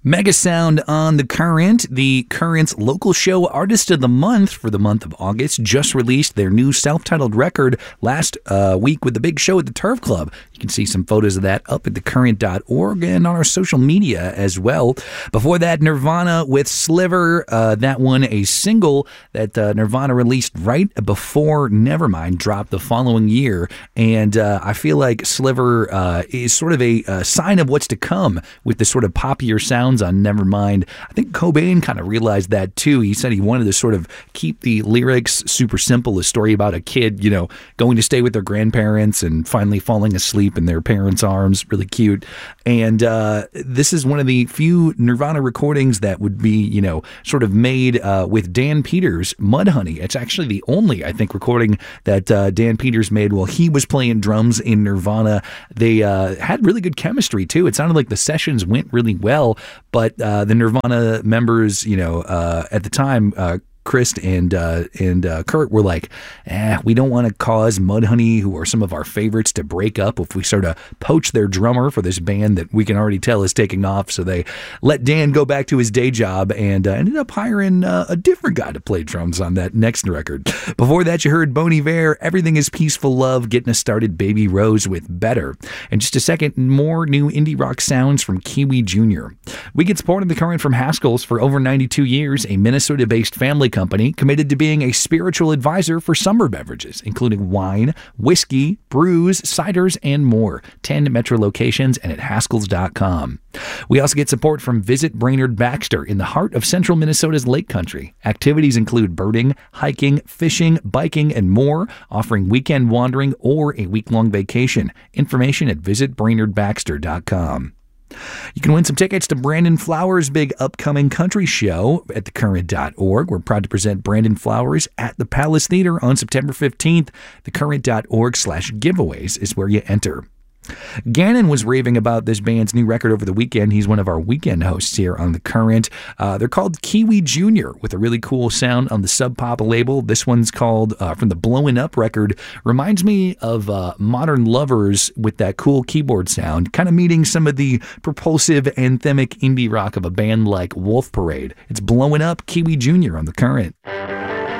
Mega Sound on The Current. The Current's local show Artist of the Month for the month of August just released their new self-titled record last week with the big show at the Turf Club. You can see some photos of that up at thecurrent.org and on our social media as well. Before that, Nirvana with Sliver. That one, a single that Nirvana released right before Nevermind dropped the following year. And I feel like Sliver is sort of a sign of what's to come with the sort of poppier sound on Nevermind. I think Cobain kind of realized that too. He said he wanted to sort of keep the lyrics super simple, a story about a kid, going to stay with their grandparents and finally falling asleep in their parents' arms. Really cute. And this is one of the few Nirvana recordings that would be, sort of made with Dan Peters' Mudhoney. It's actually the only, I think, recording that Dan Peters made while he was playing drums in Nirvana. They had really good chemistry too. It sounded like the sessions went really well. But the Nirvana members, at the time, Chris and Kurt were like, we don't want to cause Mudhoney, who are some of our favorites, to break up if we sort of poach their drummer for this band that we can already tell is taking off. So they let Dan go back to his day job and ended up hiring a different guy to play drums on that next record. Before that, you heard Bon Iver, Everything is Peaceful Love, getting us started Baby Rose with Better. In just a second, more new indie rock sounds from Kiwi Jr. We get support in The Current from Haskell's for over 92 years, a Minnesota-based family company committed to being a spiritual advisor for summer beverages, including wine, whiskey, brews, ciders, and more. 10 metro locations and at Haskells.com. We also get support from Visit Brainerd Baxter in the heart of central Minnesota's Lake Country. Activities include birding, hiking, fishing, biking, and more, offering weekend wandering or a week-long vacation. Information at visitbrainerdbaxter.com. You can win some tickets to Brandon Flowers' big upcoming country show at thecurrent.org. We're proud to present Brandon Flowers at the Palace Theater on September 15th. Thecurrent.org/giveaways is where you enter. Gannon was raving about this band's new record over the weekend. He's one of our weekend hosts here on The Current. They're called Kiwi Jr. with a really cool sound on the Sub Pop label. This one's called, from the Blowin' Up record, reminds me of Modern Lovers with that cool keyboard sound, kind of meeting some of the propulsive, anthemic indie rock of a band like Wolf Parade. It's Blowin' Up, Kiwi Jr. on The Current.